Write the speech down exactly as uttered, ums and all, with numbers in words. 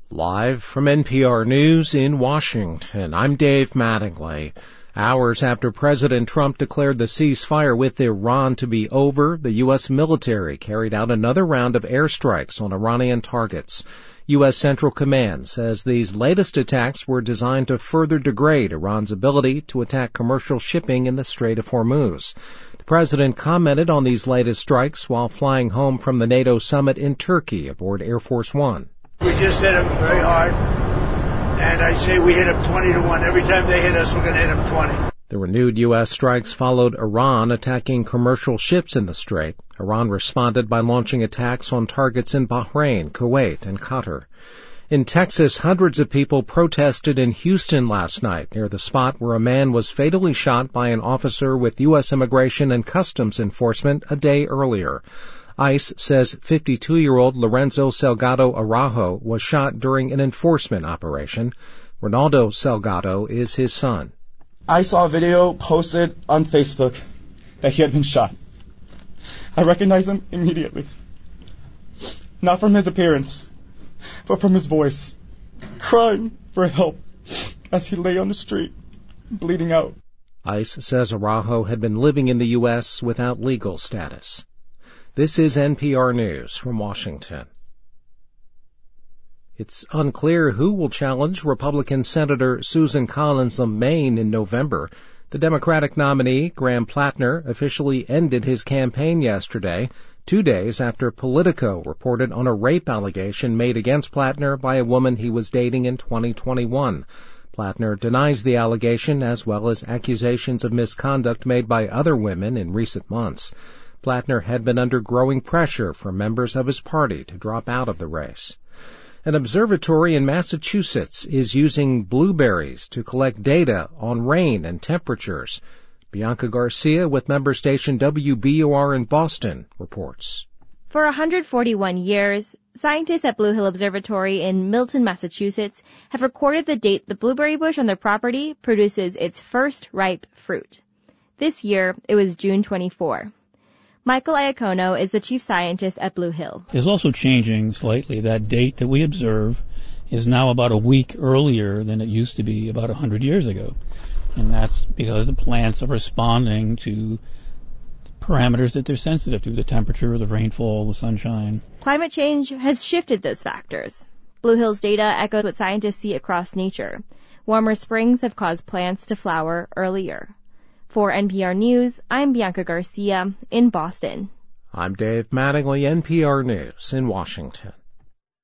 Live from N P R News in Washington, I'm Dave Mattingly. Hours after President Trump declared the ceasefire with Iran to be over, the U S military carried out another round of airstrikes on Iranian targets. U S Central Command says these latest attacks were designed to further degrade Iran's ability to attack commercial shipping in the Strait of Hormuz. The president commented on these latest strikes while flying home from the NATO summit in Turkey aboard Air Force One. We just hit them very hard, and I say we hit them twenty to one. Every time they hit us, we're going to hit them twenty. The renewed U S strikes followed Iran attacking commercial ships in the Strait. Iran responded by launching attacks on targets in Bahrain, Kuwait, and Qatar. In Texas, hundreds of people protested in Houston last night near the spot where a man was fatally shot by an officer with U S Immigration and Customs Enforcement a day earlier. ICE says fifty-two-year-old Lorenzo Salgado Araujo was shot during an enforcement operation. Ronaldo Salgado is his son. I saw a video posted on Facebook that he had been shot. I recognized him immediately. Not from his appearance, but from his voice, crying for help as he lay on the street, bleeding out. ICE says Araujo had been living in the U S without legal status. This is N P R News from Washington. It's unclear who will challenge Republican Senator Susan Collins of Maine in November. The Democratic nominee, Graham Plattner, officially ended his campaign yesterday, two days after Politico reported on a rape allegation made against Plattner by a woman he was dating in twenty twenty-one. Plattner denies the allegation as well as accusations of misconduct made by other women in recent months. Plattner had been under growing pressure from members of his party to drop out of the race. An observatory in Massachusetts is using blueberries to collect data on rain and temperatures. Bianca Garcia with member station W B U R in Boston reports. For one hundred forty-one years, scientists at Blue Hill Observatory in Milton, Massachusetts, have recorded the date the blueberry bush on their property produces its first ripe fruit. This year, it was June twenty-fourth. Michael Iacono is the chief scientist at Blue Hill. It's also changing slightly. That date that we observe is now about a week earlier than it used to be about one hundred years ago. And that's because the plants are responding to parameters that they're sensitive to, the temperature, the rainfall, the sunshine. Climate change has shifted those factors. Blue Hill's data echoes what scientists see across nature. Warmer springs have caused plants to flower earlier. For N P R News, I'm Bianca Garcia in Boston. I'm Dave Mattingly, N P R News in Washington.